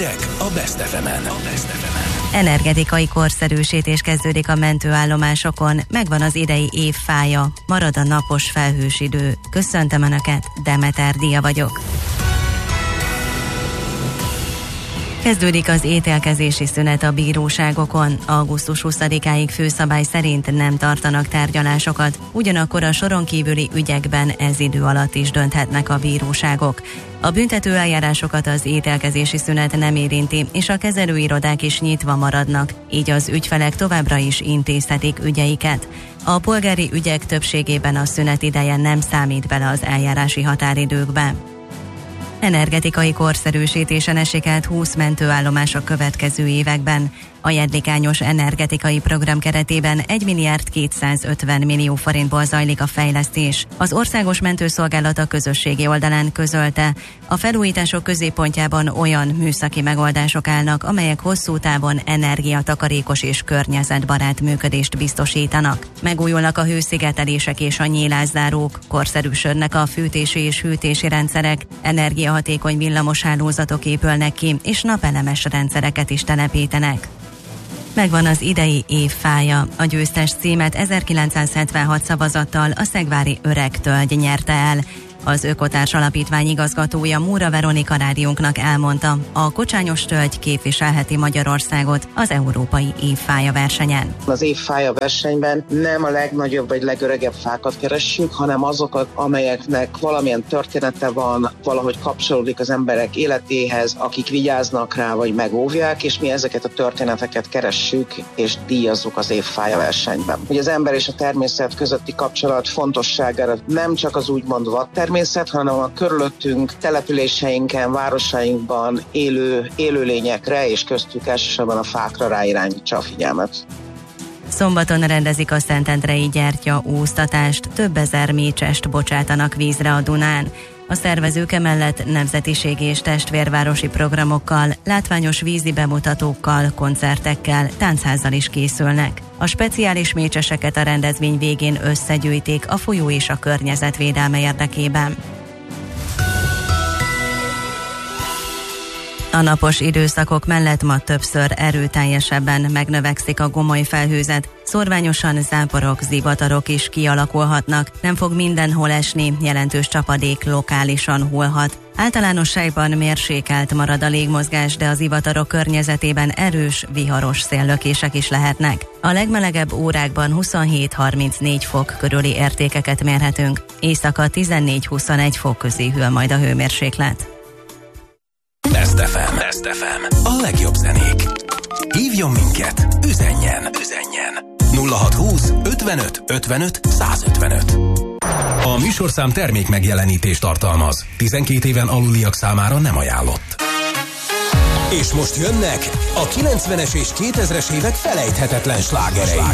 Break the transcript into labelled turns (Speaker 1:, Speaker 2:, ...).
Speaker 1: Hírek a Best FM-en.
Speaker 2: Energetikai korszerűsítés kezdődik a mentőállomásokon, megvan az idei év fája, marad a napos felhős idő. Köszöntöm Önöket, Demeter Dia vagyok. Kezdődik az ítélkezési szünet a bíróságokon. Augusztus 20-áig főszabály szerint nem tartanak tárgyalásokat, ugyanakkor a soron kívüli ügyekben ez idő alatt is dönthetnek a bíróságok. A büntető eljárásokat az ítélkezési szünet nem érinti, és a kezelőirodák is nyitva maradnak, így az ügyfelek továbbra is intézhetik ügyeiket. A polgári ügyek többségében a szünet ideje nem számít bele az eljárási határidőkbe. Energetikai korszerűsítésen esik át 20 mentőállomás a következő években. A jedlikányos energetikai program keretében 1 milliárd 250 millió forintból zajlik a fejlesztés. Az Országos Mentőszolgálat a közösségi oldalán közölte, a felújítások középpontjában olyan műszaki megoldások állnak, amelyek hosszú távon energiatakarékos és környezetbarát működést biztosítanak. Megújulnak a hőszigetelések és a nyílászárók, korszerűsödnek a fűtési és hűtési rendszerek, energiahatékony villamoshálózatok épülnek ki, és napelemes rendszereket is telepítenek. Megvan az idei év fája. A győztes címet 1976 szavazattal a szegvári Öreg Tölgy nyerte el. Az Ökotárs Alapítvány igazgatója Múra Veronika rádiónknak elmondta, a Kocsányos Tölgy képviselheti Magyarországot az Európai Évfája versenyen.
Speaker 3: Az évfája versenyben nem a legnagyobb vagy legöregebb fákat keressük, hanem azokat, amelyeknek valamilyen története van, valahogy kapcsolódik az emberek életéhez, akik vigyáznak rá vagy megóvják, és mi ezeket a történeteket keressük és díjazzuk az évfája versenyben. Ugye az ember és a természet közötti kapcsolat fontosságára nem csak az úgymond vadtermészet, hanem a körülöttünk, településeinken, városainkban élő élőlényekre és köztük elsősorban a fákra ráirányítsa a figyelmet.
Speaker 2: Szombaton rendezik a Szentendrei gyertya úsztatást, több ezer mécsest bocsátanak vízre a Dunán. A szervezők emellett nemzetiségi és testvérvárosi programokkal, látványos vízi bemutatókkal, koncertekkel, táncházzal is készülnek. A speciális mécseseket a rendezvény végén összegyűjtik a folyó és a környezetvédelme érdekében. A napos időszakok mellett ma többször erőteljesebben megnövekszik a gomoly felhőzet, szórványosan záporok, zivatarok is kialakulhatnak, nem fog mindenhol esni, jelentős csapadék lokálisan hullhat. Általánosságban mérsékelt marad a légmozgás, de az zivatarok környezetében erős, viharos széllökések is lehetnek. A legmelegebb órákban 27-34 fok körüli értékeket mérhetünk, éjszaka 14-21 fok közé hűl majd a hőmérséklet.
Speaker 1: Best FM. A legjobb zenék. Hívjon minket, üzenjen. 0620 55 55 155. A műsorszám termék megjelenítést tartalmaz. 12 éven aluliak számára nem ajánlott. És most jönnek a 90-es és 2000-es évek felejthetetlen slágerei.